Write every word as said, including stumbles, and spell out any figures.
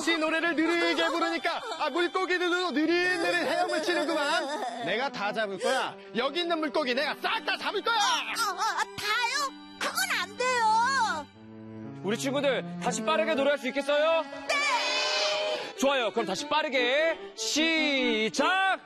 당신 노래를 느리게 부르니까 아, 물고기들도 느릿느릿 헤엄을 치는구만. 내가 다 잡을 거야. 여기 있는 물고기 내가 싹 다 잡을 거야. 어, 어, 다요? 그건 안 돼요. 우리 친구들 다시 빠르게 노래할 수 있겠어요? 네! 좋아요. 그럼 다시 빠르게 시작!